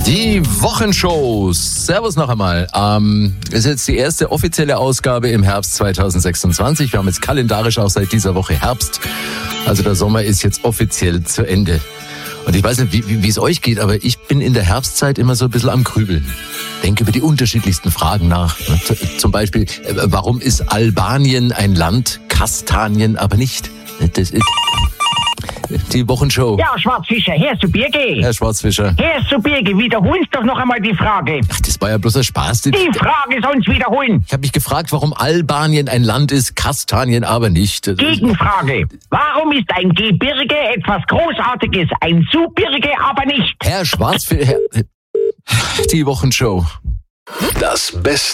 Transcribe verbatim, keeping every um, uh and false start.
Die Wochenshow. Servus noch einmal. Ähm, das ist jetzt die erste offizielle Ausgabe im Herbst zwanzig sechsundzwanzig. Wir haben jetzt kalendarisch auch seit dieser Woche Herbst. Also der Sommer ist jetzt offiziell zu Ende. Und ich weiß nicht, wie, wie es euch geht, aber ich bin in der Herbstzeit immer so ein bisschen am Grübeln. Denke über die unterschiedlichsten Fragen nach. Zum Beispiel, warum ist Albanien ein Land, Kastanien aber nicht? Das ist die Wochenshow. Ja, Schwarzfischer, hörst du Birge? Herr Schwarzfischer. Hörst du Birge, wiederholst doch noch einmal die Frage. Ach, das war ja bloß ein Spaß. Die Frage sonst wiederholen. Ich habe mich gefragt, warum Albanien ein Land ist, Kastanien aber nicht. Gegenfrage. Warum ist ein Gebirge etwas Großartiges, ein Subirge aber nicht? Herr Schwarzfischer. Die Wochenshow. Das Beste